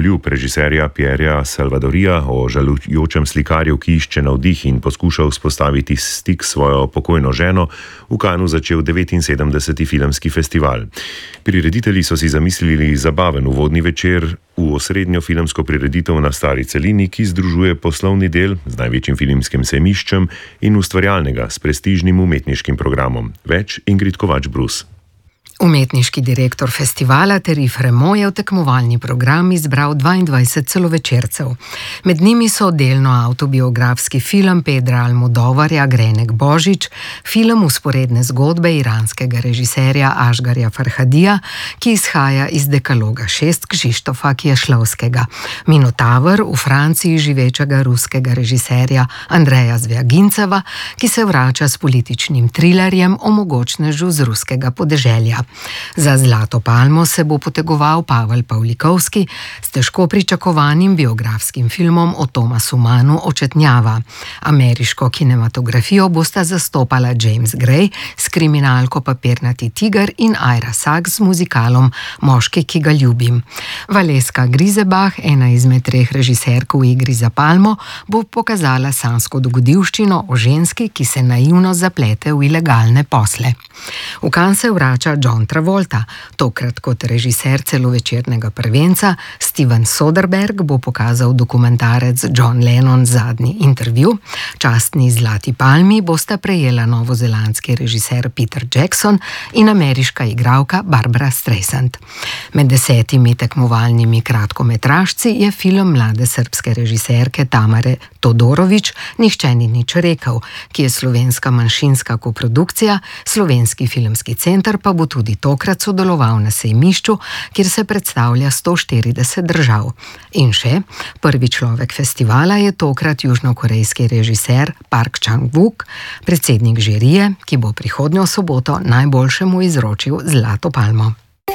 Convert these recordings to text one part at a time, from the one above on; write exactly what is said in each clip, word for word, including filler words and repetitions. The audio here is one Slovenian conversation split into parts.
Goljub režiserja Pierja Salvadorija o žalujočem slikarju, ki išče navdih in poskuša vzpostaviti stik s svojo pokojno ženo, v Cannesu začel devetinsedemdeseti filmski festival. Prireditelji so si zamislili zabaven uvodni večer v osrednjo filmsko prireditev na Stari celini, ki združuje poslovni del z največjim filmskim sejmiščem in ustvarjalnega s prestižnim umetniškim programom. Več Ingrid Kovač-Brus. Umetniški direktor festivala Terif Remo je v tekmovalni program izbral dvaindvajset celovečercev. Med njimi so delno avtobiografski film Pedra Almodovarja Grenek Božič, film vzporedne zgodbe iranskega režiserja Ašgarja Farhadija, ki izhaja iz dekaloga šest Kšištofa Kješlovskega, Minotaver v Franciji živečega ruskega režiserja Andreja Zvjaginceva, ki se vrača s političnim trilerjem o mogočnežu z ruskega podeželja. Za Zlato palmo se bo potegoval Pavel Pavlikovski s težko pričakovanim biografskim filmom o Thomasu Mannu Očetnjava. Ameriško kinematografijo bosta zastopala James Gray s kriminalko Papirnati tiger in Ira Sachs z muzikalom Moški, ki ga ljubim. Valeska Grisebach, ena izmed treh režiserk v igri za palmo, bo pokazala sansko dogodivščino o ženski, ki se naivno zaplete v ilegalne posle. V Cannes se vrača John Travolta, tokrat kot režiser celovečernega prvenca. Steven Soderbergh bo pokazal dokumentarec John Lennon zadnji intervju. Častni Zlati palmi bosta prejela novozelandski režiser Peter Jackson in ameriška igralka Barbara Streisand. Med desetimi tekmovalnimi kratkometražci je film mlade srbske režiserke Tamare Todorović Nihče ni nič rekel, ki je slovenska manjšinska koprodukcija, Slovenski filmski center pa bo tudi tokrat sodeloval na sejmišču, kjer se predstavlja sto štirideset držav. In še, prvi človek festivala je tokrat južnokorejski režiser Park Chan-wook, predsednik žirije, ki bo prihodnjo soboto najboljšemu izročil Zlato palmo.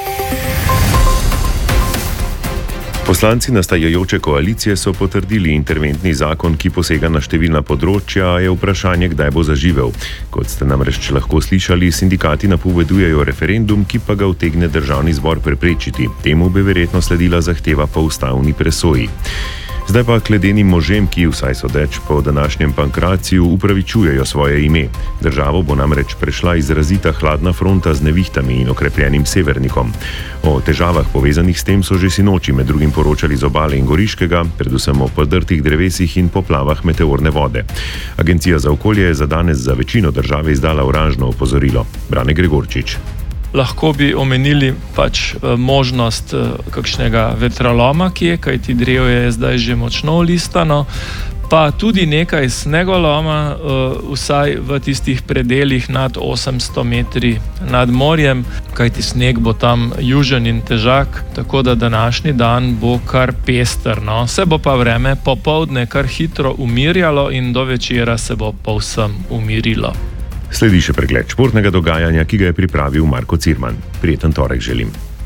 Poslanci nastajajoče koalicije so potrdili interventni zakon, ki posega na številna področja, a je vprašanje, kdaj bo zaživel. Kot ste namreč lahko slišali, sindikati napovedujejo referendum, ki pa ga utegne državni zbor preprečiti. Temu bi verjetno sledila zahteva po ustavni presoji. Zdaj pa k ledenim možem, ki vsaj sodeč po današnjem Pankraciju upravičujejo svoje ime. Državo bo namreč prešla izrazita hladna fronta z nevihtami in okrepljenim severnikom. O težavah povezanih s tem so že sinoči med drugim poročali z Obale in Goriškega, predvsem o podrtih drevesih in poplavah meteorne vode. Agencija za okolje je za danes za večino države izdala oranžno opozorilo. Brane Gregorčič. Lahko bi omenili pač možnost kakšnega vetroloma, ki je, kajti drevje je zdaj že močno listano, pa tudi nekaj snegoloma, vsaj v tistih predeljih nad osemsto metri nad morjem, kajti sneg bo tam južen in težak, tako da današnji dan bo kar pester. No. Se bo pa vreme popoldne kar hitro umirjalo in do večera se bo povsem umirilo. Sledi še pregled športnega dogajanja, ki ga je pripravil Marko Cirman. Prijeten torek želim.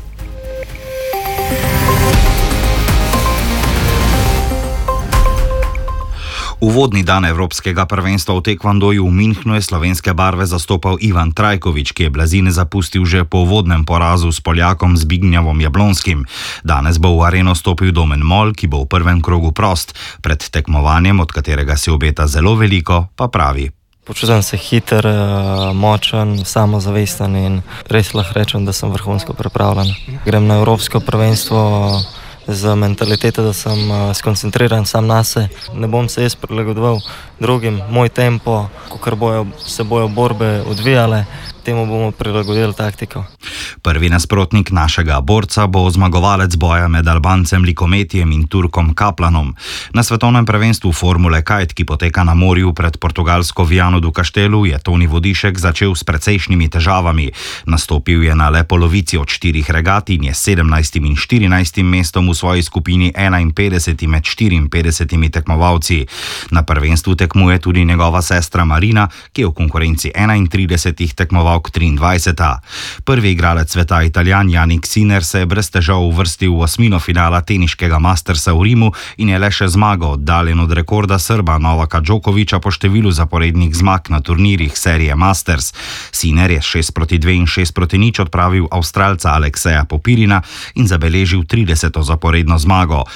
Uvodni dan Evropskega prvenstva v tekvandoju v Münchnu je slovenske barve zastopal Ivan Trajkovič, ki je blazine zapustil že po uvodnem porazu s Poljakom Zbignjevom Jablonskim. Danes bo v areno stopil Domen Mol, ki bo v prvem krogu prost. Pred tekmovanjem, od katerega se obeta zelo veliko, pa pravi: Počutim se hiter, močen, samozavesten in res lahko rečem, da sem vrhunsko pripravljen. Grem na Evropsko prvenstvo z mentaliteto, da sem skoncentriran sam nase. Ne bom se jaz prilagodoval drugim, moj tempo, kakor bojo, se bojo borbe odvijale, temu bomo prilagodili taktiko. Prvi nasprotnik našega borca bo zmagovalec boja med Albancem Likometijem in Turkom Kaplanom. Na svetovnem prvenstvu Formule Kite, ki poteka na morju pred portugalsko Viano do Castelo, je Toni Vodišek začel s precejšnjimi težavami. Nastopil je na le polovici od štirih regat in je s sedemnajstim in štirinajstim mestom v svoji skupini enainpetdeseti med štiriinpetdesetimi tekmovalci. Na prvenstvu tekmuje tudi njegova sestra Marina, ki je v konkurenci enaintridesetih tekmoval k triindvajseta. Prvi igralec sveta Italijan Jannik Sinner se je brez težav uvrstil v osmino finala teniškega Mastersa v Rimu in je le še zmago oddaljen od rekorda Srba Novaka Djokovića po številu zaporednih zmag na turnirjih serije Masters. Sinner je šest proti dve in šest proti nič odpravil Avstralca Alekseja Popirina in zabeležil trideseto zaporedno zmago.